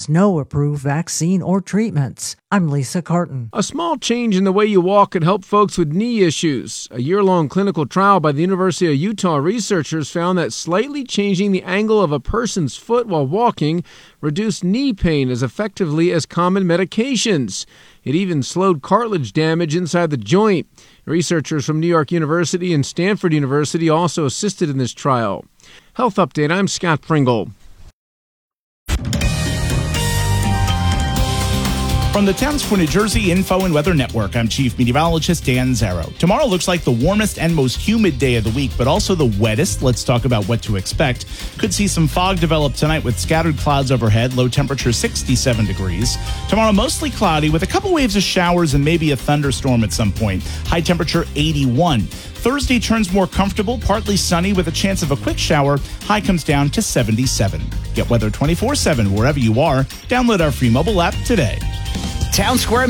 has no approved vaccine or treatments. I'm Lisa Carton. A small change in the way you walk could help folks with knee issues. A year-long clinical trial by the University of Utah researchers found that slightly changing the angle of a person's foot while walking reduced knee pain as effectively as common medications. It even slowed cartilage damage inside the joint. Researchers from New York University and Stanford University also assisted in this trial. Health Update, I'm Scott Pringle. From the Towns for New Jersey Info and Weather Network, I'm Chief Meteorologist Dan Zarrow. Tomorrow looks like the warmest and most humid day of the week, but also the wettest. Let's talk about what to expect. Could see some fog develop tonight with scattered clouds overhead, low temperature 67 degrees. Tomorrow mostly cloudy with a couple waves of showers and maybe a thunderstorm at some point. High temperature 81. Thursday turns more comfortable, partly sunny with a chance of a quick shower. High comes down to 77. Get weather 24/7 wherever you are. Download our free mobile app today. Town Square